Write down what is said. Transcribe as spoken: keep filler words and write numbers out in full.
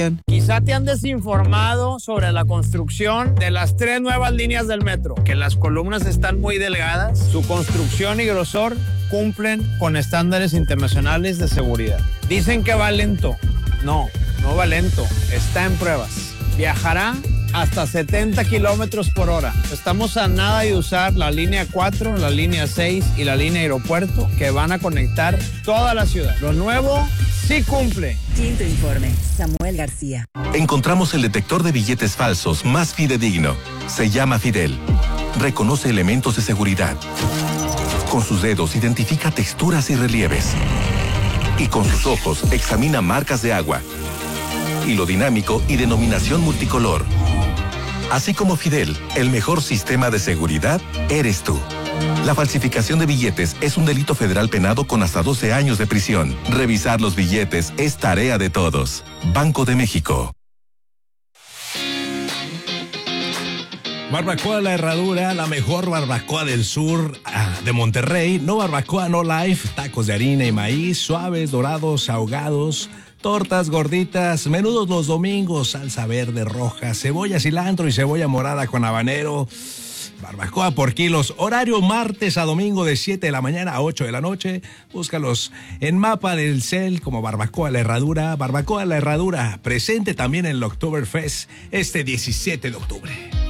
Quizá te han desinformado sobre la construcción de las tres nuevas líneas del metro, que las columnas están muy delgadas, su construcción y grosor cumplen con estándares internacionales de seguridad. Dicen que va lento. No, no va lento, está en pruebas. Viajará hasta setenta kilómetros por hora. Estamos a nada de usar la línea cuatro, la línea seis y la línea aeropuerto, que van a conectar toda la ciudad. Lo nuevo sí cumple. Quinto informe, Samuel García. Encontramos el detector de billetes falsos más fidedigno. Se llama Fidel. Reconoce elementos de seguridad. Con sus dedos identifica texturas y relieves. Y con sus ojos examina marcas de agua, hilo dinámico y denominación multicolor. Así como Fidel, el mejor sistema de seguridad eres tú. La falsificación de billetes es un delito federal penado con hasta doce años de prisión. Revisar los billetes es tarea de todos. Banco de México. Barbacoa La Herradura, la mejor barbacoa del sur ah, de Monterrey. No barbacoa, no life. Tacos de harina y maíz, suaves, dorados, ahogados. Tortas gorditas, menudos los domingos, salsa verde, roja, cebolla, cilantro y cebolla morada con habanero. Barbacoa por kilos, horario martes a domingo de siete de la mañana a ocho de la noche. Búscalos en mapa del cel como Barbacoa La Herradura. Barbacoa La Herradura, presente también en el Oktoberfest este diecisiete de octubre.